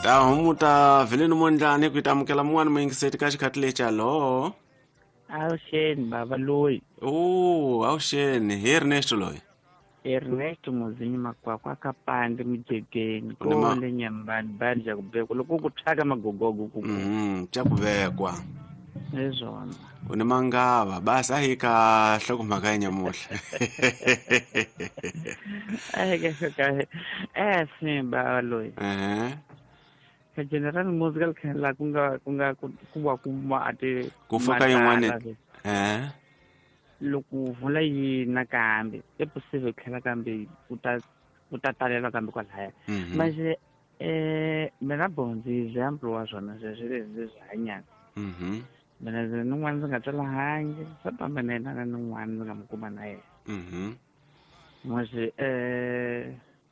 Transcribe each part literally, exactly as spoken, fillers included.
ta humuta vileni mondlani kuitamukela mwana mwingiseti ka xikhathi chalo Awusheni baba loyi. oh awusheni hi Ernesto loyi. Ernesto muzinyi makwakwa akapande mijekeni Unema- kole nyambani bani ja kubekwa loko kuthaka magogogo kuku mhm chakuvekwa izona. une mangava basi ahika hlokomhaka ya nyamuhla. Ayeke ka eh sim baba loyi. eh Ka general musical khala kunga kunga kuwa kuma ate kufaka yin'wana eh loko vula yi nakambe e possible khala kambe uta utatalela kambe kwalaya. mhm Manje eh mina bonzi example wa swona sweswi leswi hanyaka. mhm Mina ndzi n'wana ndzi nga twela hangi swa famba na yena na n'wana ndzi nga mu kuma na yena. mhm Manje eh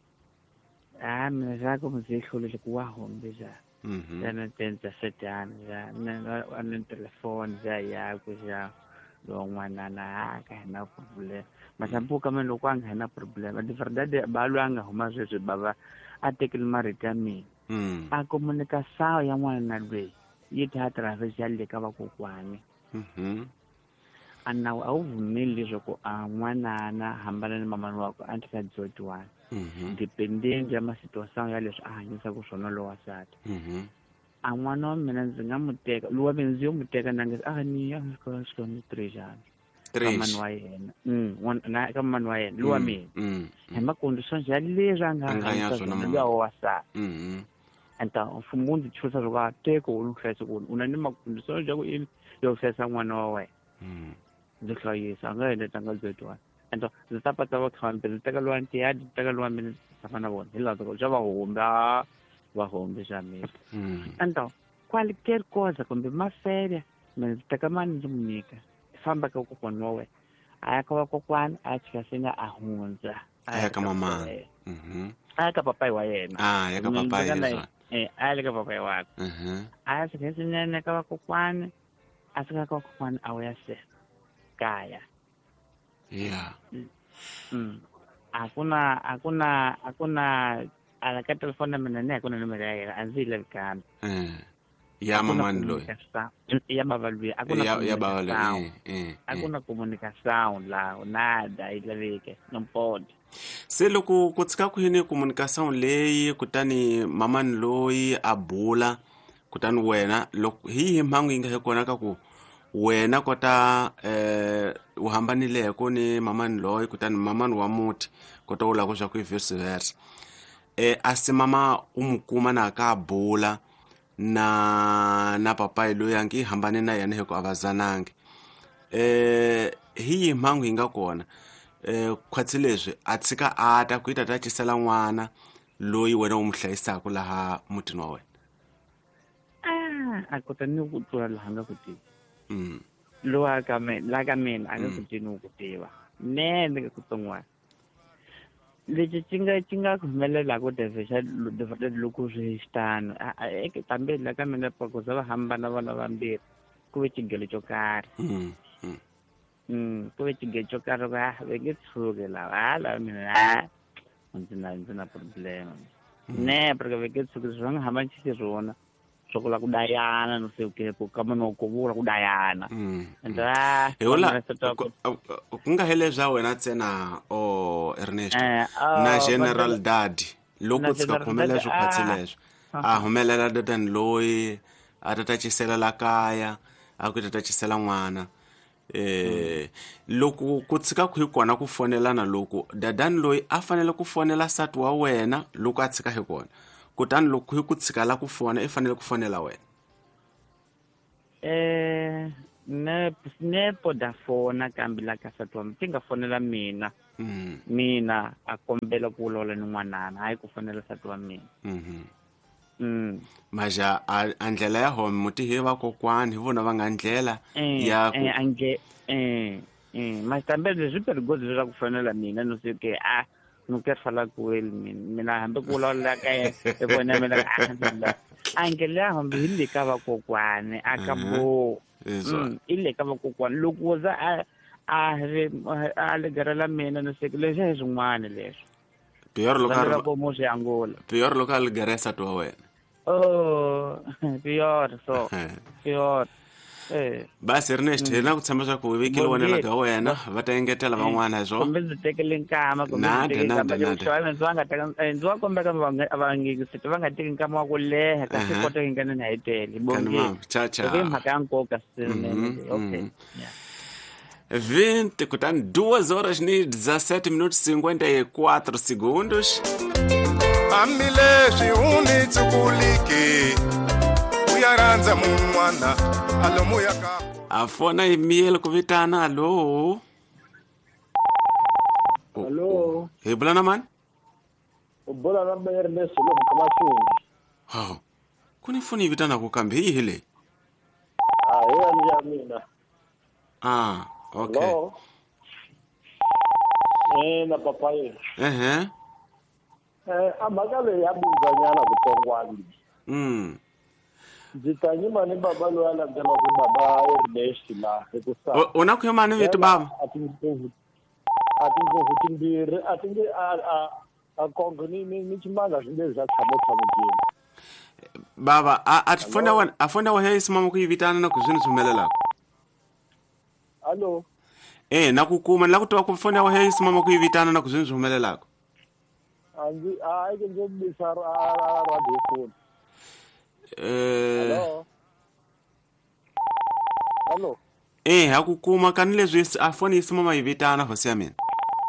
ah mina zako muzihlo ku wa hombe ja. mhm Yana tenta setana ja na na telefoni ja ya ku ja lo n'wana na ka na problem. Mashampu kama loko anga hana problem. Di verdade ba lwanga homa sweswi baba a tekile marito ya mina. mhm A komunikasawo ya n'wana lweyi yi ta traverse le ka vakokwani. mhm A nawu a wu vumeli leswaku a n'wanana hambana ni mamani wakwe a tika dzotiwana. mhm Dependent ya masituasawo ya leswi a hanyisaka swona lo wasati. mhm A n'wana wa mina ndzi nga mu teka luwa mina ndzi yo mu teka na nge a ni ya xikolo xikolo treasure. Mamani wa yena. Mm n'wana na ka mamani wa yena luwa mina. mhm Hi maconditions ya leswi a nga A nga hanya hanyisa swona swona mama. luwa wasati. mhm Anta mfumo ndzi chusa loko a teko u hlayisa ku una ni maconditions ya ku i yo hlayisa n'wana wa wena. mhm Ndzi hlayisa a nga hela tanga dzotiwana. Anta ndzi ta pata va khambe ndzi teka luwa ntiya ndzi teka luwa mina tshama na vona hi laha ku va humba va humbe xa mina. mhm Anta qualquer cosa kumbe mafele mina ndzi teka mani ndzi mu nyika famba ka kokwana wa wena a ya ka vakokwana a ya chika senga a hundza a ya ka mama mhm a ya ka papai wa yena ah ya ka Mina ndzi papa teka na- yeswa eh a ya le ka papai wakwe mhm a ya chika senene ka vakokwana a fika ka vakokwana a wuya se kaya. yeah Mm. Hakuna hakuna hakuna ala ka telefoni ya mina ni hakuna numero ya yena a ndzi yi lavi kambe. eh ya Hakuna mamani loyi communication- ya baba loyi hakuna ya ya baba communication. loyi eh eh Hakuna communication laha nada yi laveke no mpodi. se loko ku tshika ku yini communication leyi kutani mamani loyi a bula kutani wena loko hi hi mhangu yi nga he kona ka ku wena kota eh u hambanileko ni mamani loyi kutani mamani wa muti kota u lava swa ku vice versa eh asi mama u mu kuma na ka bula na na papai loyi a ngi hambane na yena hiko avazanangi eh hi mhangu yi nga kona eh khwatsi leswi a tshika ata ku ita ta cisela n'wana loyi wena u mu hlayisaka laha mutini wa wena Ah, a kota ni ku tlula laha nga ku tiva. mm Lowa ka mina la ka mina a nga ku tini ku tiva. Ne ni ku tsongwana. Lexi xi nga xi nga humelela ku devesha loko swi xitano eke kambe la ka mina poko za va hambana vana vambirhi ku ve xigelo xo karhi. mm mm Mm, ku ve xigelo xo karhi va ve nge tshuki lawa ha la mina ha ndzi na ndzi na problem. Ne perché ve nge tshuki swi nga hambana xi rona swo kula ku dayana no se ke ku ka munhu ku vula ku dayana. mm Ndza he ola ku nga hele bya wena ntsena o Ernesto Eh, na oh, general but- dad loko na tsika General khomela Dad, swo khwatsi ah. leswo a humelela dadani loyi a ta ta cisela la kaya a ku ta ta cisela n'wana eh loko ku tshika ku hi kona ku fonelana loko dadani loyi a fanele ku fonela sati wa wena loko a tshika hi kona kutani loko hi ku tshika la ku fona i fanele ku fonela wena Eh, ne ne poda fona kambe la ka satwa mpinga fonela mina. mm Mina a kombela ku lola ni n'wanana hayi ku fonela satwa mina. mhm Mm. maja a a ndlela ya home muti hi vakokwani hi vona va nga ndlela Eh, ya ku eh ange eh eh mas tambe leswi perigoso swa ku fonela mina no se ke ah no ke fala ku el mina mina hambe ku lola ka e vona mina ah ange la hambe hi le ka vakokwana aka bo. Izwa. Mm, ile ka vakokwana loko za a a re a le garela mina no se ke leswi swin'wana leswi pior Zambia local ko mo se angola pior local geresa to wena oh pior so pior eh basi Ernest mm. hina ku tshemba swa ku vekile vonela ka wena va ta engetela van'wana zo kumbe ndzi tekele nkama kumbe ndzi nada teke nkama nada loko nada xava ndzi va nga teka ndzi va kombeka va nga va nge va nga teki nkama wa ku leha kasi Aha. kota ku nghena na hi tele Kan bongeni mam cha cha loko i mhaka ya nkoka swinene Mhm, leyi okay mhm. yeah vinte kutani duas horas ni dezessete minutos e cinquenta e quatro segundos hambileswi u ni tsukulike u ya rhandza mun'wana alomuya ka afona imiele ku vitana alo Hello, hi bulana mani ubula na Mayor Ernest lo mkamashini. oh kuni foni yi vitanaku kambe hi yihi leyi Ah, yeye ni ya mina. ah okay Hello. Eh na papa ye. ehe Eh amaka le ya buzanyana kutongwani. mm Ndzi ta nyima ni baba lo ya landzela ku baba Ernest la hikusa. O- una ku mani vito baba Ati nkovu. Ati nkovu timbiri ati nge a a a kongo ni ni ni chimanga zvinde zva tshamo tshamo jini. baba a a tifunda wa a funda wa hesi mama ku yi vitana na ku zwini swimelelaka Hello. eh na ku kuma la ku twa ku funda wa hesi mama ku yi vitana na ku zwini swimelelaka Anzi a ke nzo bisa ra radio phone. eh Hello. Hello. eh ha ku kuma kan leswi a foni yi mama yi vitana hosi ya mina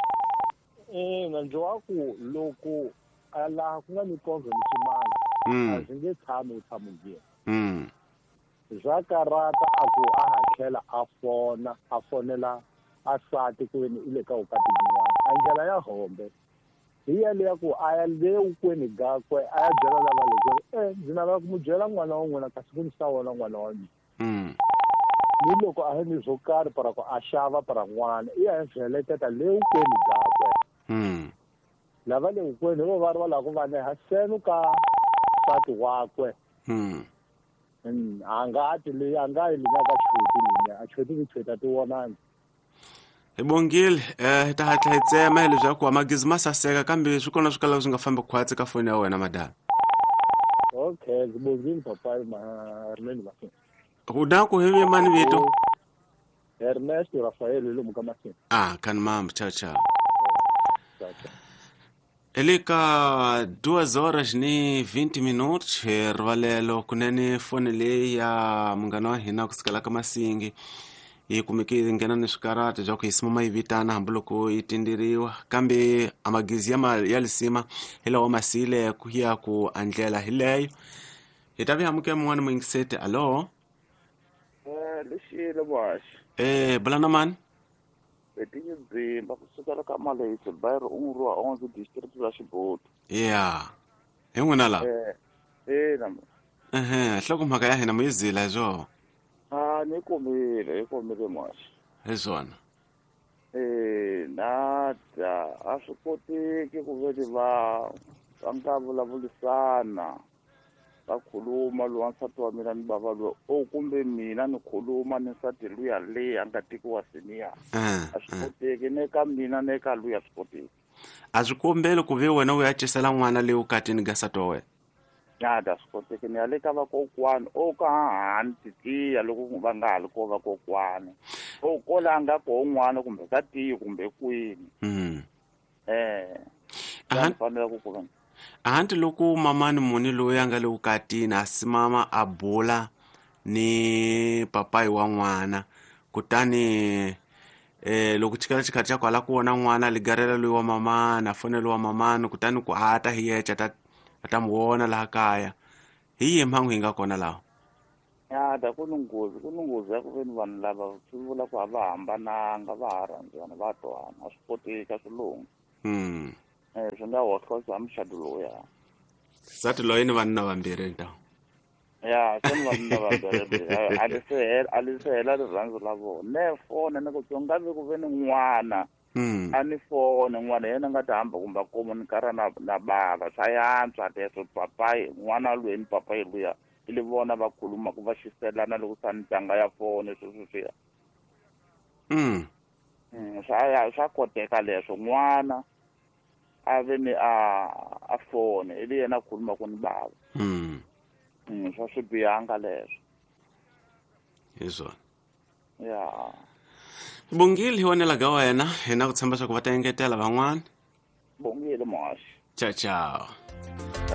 ina nje waku loko a laha ku nga ni konzo ni ximanga Mm. a swi nge tshami u tshama ngiya mm bya karata a ku a ha tlhela a fona a fonela a sati ku veni i le ka vukati byin'wana a ndlela ya hombe hi yaleya ku a ya le ukweni gakwe a ya byela lava loko e ndzi navela ku mu byela n'wana wa n'wina kasi ku ni ta vona n'wana wa mina mm ni loko a ni swo karhi para ku a xava para n'wana i ya hi heleketa le ukweni gakwe mm lava le ukweni vo va ri va lava ku va neha senu ka sati wakwe mm Mm, a nga ti leyi a nga yi linya ka choti linya a choti ku chota ti vonanga hi bongile eh ta hatla hi tsema leswaku amagizi ma saseka kambe swi kona swi kala swi nga fambi khwatsi ka foni ya wena madala okay zibongile papa ma rineni va ku da ku hi mani vito Ernest Rafael lo muka masini ah kan mam cha cha sasa ele ka duas horas ni vinte minutos hi rivalelo kunene foni leyi ya munghana wa hina ku sukela ka masingi yi kumeke yi nghena ni swikarata bya ku hi simama yi vitana hambiloko yi tinderiwa kambe amagizi ya, ma, ya lisima hi lawa masile ku ya ku andlela hi leyo hi ta vihamuke mun'wana muingiseti alo Eh, lexile boxi. eh bulana mani Betinye dzimba kusukela ka Malaysia, Bayro Unruwa onze district ya Xiboto. ya hi n'wina laha Eh, eh na. ehe nhlokomhaka ya hina muyizila hi swona Ah, ni komile, ni komile moxi. hi swona Eh, nada, a swi koteki ku veni va va nga vulavulisana. Va khuluma lo wansati wa mina ni bava lo o kumbe mina ni khuluma ni nsati luya leyi a nga tekiwa seniya. eh A swi koteki ne ka mina ne ka luya swi koteki. a swi kombeli ku ve wena u ya cisela n'wana leyi u katini ka nsati wa wena Nada swi koteki ni ya le ka vakokwani o ka hahani titiya loko va nga ha li ko vakokwani o ko la nga ko n'wana kumbe ka tiyi kumbe kwini mm eh Aha. ni fanele ku ku a hanti loko mamani muni loyi a nga le vukatini a simama a bula ni papayi wa n'wana kutani eh loko chikala chikhathi xa kwala ku vona n'wana ligarela loyi wa mamani a fonelo wa mamani kutani ku a ta hi yecha ta ta mu vona laha kaya hi yihi mhangu hi nga kona laha nada ku ni nghozi ku ni nghozi ya ku ve ni vanhu lava swi vula ku a va hambananga va ha rhandzana va twana a swi koteki a swi lungi mm eh swi nga hohloza muxado lowuya sati loyi ni vanna vambirhi ntawu ya se ni vanuna vambirhi a li se hela a li se hela rirhandzu la vona ne fona ni ku nga vi ku ve ni n'wana mm a ni fone n'wana yena nga ta hamba kumbe komo ni karha na na bava swa yantswa leswo papayi n'wana loyi ni papayi luya i li vona va khuluma ku va xiselana loko sa ni tlanga ya fone sweswo swiya mm swa swa koteka leswo n'wana a ve ni a a fone i li yena a khuluma ku ni bava mm Mm, swa swi bihanga leswo. hi swona Ya. bongile hi wonela ga wena hi na ku tshemba swa ku va ta engetela van'wana Bongile moshi. ciao ciao